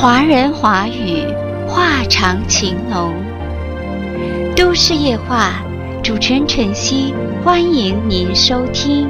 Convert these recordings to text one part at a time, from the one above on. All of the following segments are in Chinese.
华人华语，话长情浓。都市夜话，主持人晨曦，欢迎您收听。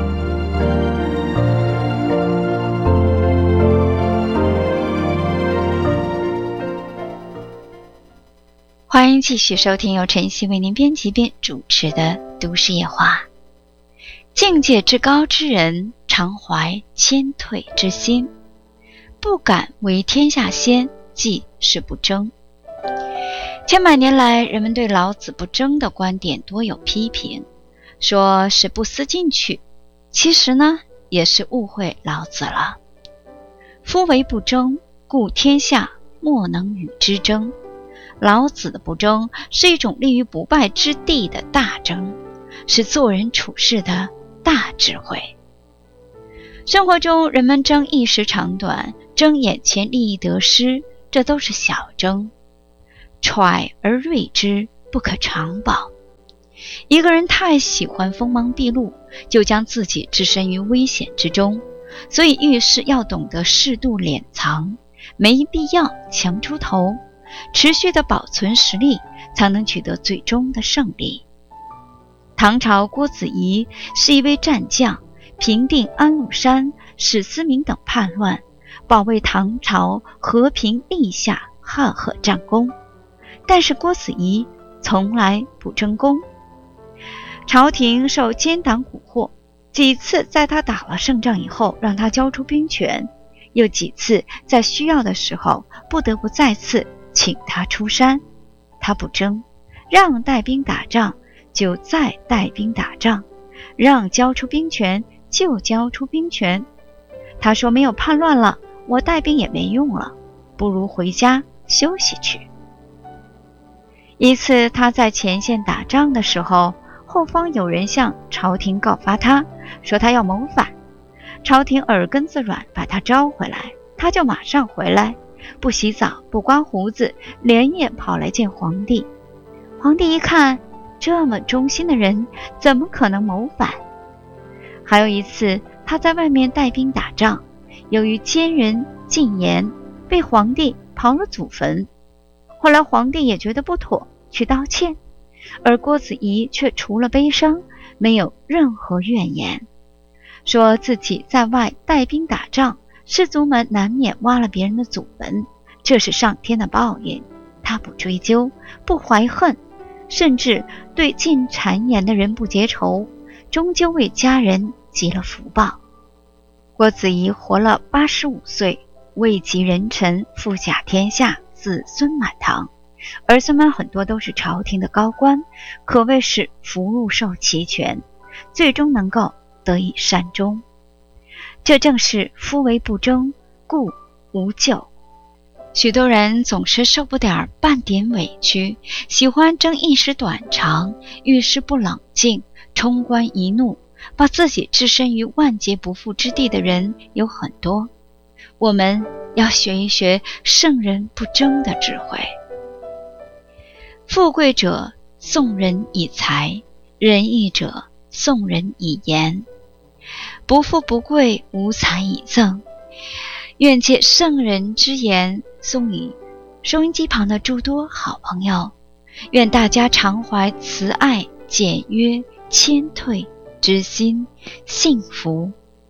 欢迎继续收听由晨曦为您编辑并主持的都市夜话。境界之高之人，常怀谦退之心，不敢为天下先，即是不争。千百年来，人们对老子不争的观点多有批评，说是不思进取，其实呢，也是误会老子了。夫为不争，故天下莫能与之争。老子的不争是一种立于不败之地的大争，是做人处事的大智慧。生活中人们争一时长短，争眼前利益得失，这都是小争。揣而锐之，不可长保。一个人太喜欢锋芒毕露，就将自己置身于危险之中，所以遇事要懂得适度敛藏，没必要强出头，持续的保存实力，才能取得最终的胜利。唐朝郭子仪是一位战将，平定安禄山、史思明等叛乱，保卫唐朝和平立下赫赫战功。但是郭子仪从来不争功，朝廷受奸党蛊惑，几次在他打了胜仗以后让他交出兵权，又几次在需要的时候不得不再次请他出山。他不争，让带兵打仗就再带兵打仗，让交出兵权就交出兵权。他说没有叛乱了，我带兵也没用了，不如回家休息去。一次他在前线打仗的时候，后方有人向朝廷告发他，说他要谋反。朝廷耳根子软，把他招回来，他就马上回来，不洗澡不刮胡子，连夜跑来见皇帝。皇帝一看，这么忠心的人怎么可能谋反？还有一次他在外面带兵打仗，由于奸人进言，被皇帝刨了祖坟。后来皇帝也觉得不妥，去道歉，而郭子仪却除了悲伤，没有任何怨言，说自己在外带兵打仗，士卒们难免挖了别人的祖坟，这是上天的报应，他不追究，不怀恨，甚至对进谗言的人不结仇，终究为家人积了福报。郭子仪活了85岁，位极人臣，富甲天下，子孙满堂，儿孙们很多都是朝廷的高官，可谓是福禄寿齐全，最终能够得以善终。这正是夫为不争，故无咎。许多人总是受不了半点委屈，喜欢争一时短长，遇事不冷静，冲冠一怒，把自己置身于万劫不复之地的人有很多。我们要学一学圣人不争的智慧。富贵者送人以财，仁义者送人以言。不富不贵，无财以赠。愿借圣人之言，送与收音机旁的诸多好朋友。愿大家常怀慈爱、简约、谦退之心，幸福